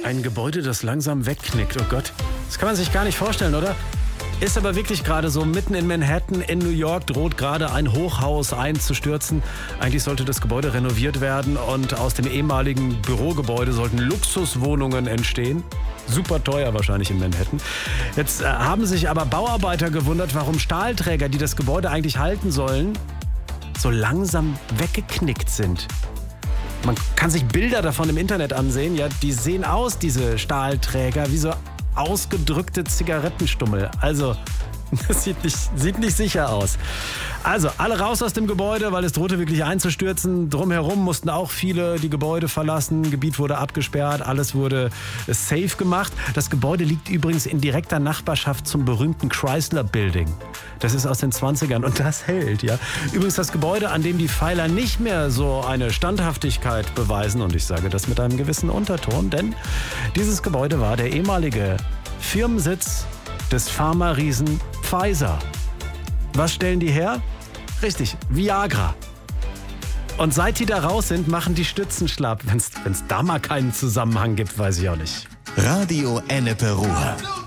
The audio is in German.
Ein Gebäude, das langsam wegknickt. Oh Gott, das kann man sich gar nicht vorstellen, oder? Ist aber wirklich gerade so. Mitten in Manhattan in New York droht gerade ein Hochhaus einzustürzen. Eigentlich sollte das Gebäude renoviert werden und aus dem ehemaligen Bürogebäude sollten Luxuswohnungen entstehen. Super teuer wahrscheinlich in Manhattan. Jetzt haben sich aber Bauarbeiter gewundert, warum Stahlträger, die das Gebäude eigentlich halten sollen, so langsam weggeknickt sind. Man kann sich Bilder davon im Internet ansehen. Ja, die sehen aus, diese Stahlträger, wie so ausgedrückte Zigarettenstummel. Also, das sieht nicht sicher aus. Also, alle raus aus dem Gebäude, weil es drohte wirklich einzustürzen. Drumherum mussten auch viele die Gebäude verlassen. Gebiet wurde abgesperrt, alles wurde safe gemacht. Das Gebäude liegt übrigens in direkter Nachbarschaft zum berühmten Chrysler Building. Das ist aus den 20ern und das hält, ja. Übrigens das Gebäude, an dem die Pfeiler nicht mehr so eine Standhaftigkeit beweisen. Und ich sage das mit einem gewissen Unterton, denn dieses Gebäude war der ehemalige Firmensitz des Pharma-Riesen Pfizer. Was stellen die her? Richtig, Viagra. Und seit die da raus sind, machen die Stützen schlapp. Wenn's da mal keinen Zusammenhang gibt, weiß ich auch nicht. Radio Ennepe Ruhr.